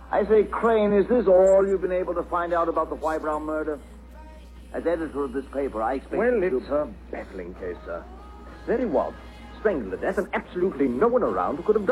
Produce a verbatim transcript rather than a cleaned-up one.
I say, Crane, is this all you've been able to find out about the Whybrow murder? As editor of this paper, I expect Well, you it's to... a baffling case, sir. There he was, strangled to death, and absolutely no one around who could have done